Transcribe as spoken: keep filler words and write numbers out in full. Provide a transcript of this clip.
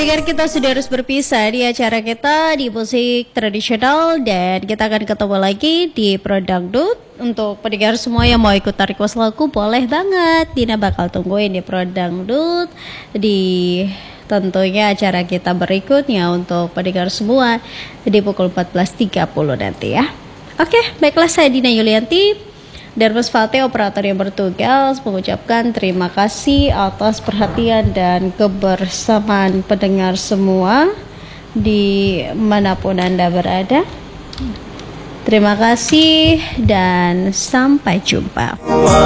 pendengar, kita sudah harus berpisah di acara kita di musik tradisional, dan kita akan ketemu lagi di Pro Dangdut. Untuk pendengar semua yang mau ikut request lagu, boleh banget. Dina bakal tungguin di Pro Dangdut di tentunya acara kita berikutnya untuk pendengar semua di pukul empat belas tiga puluh nanti ya. Oke, baiklah, saya Dina Yulianti dan Mas Fatih, operator yang bertugas, mengucapkan terima kasih atas perhatian dan kebersamaan pendengar semua di manapun Anda berada. Terima kasih dan sampai jumpa.